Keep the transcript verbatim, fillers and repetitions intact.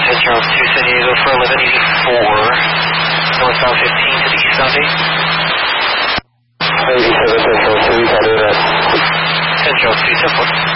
ten Charles two, San Diego for eleven eighty-four. Northbound fifteen to the eastbound eight. eighty-seven, ten Charles two, how do that? ten Charles two, ten four.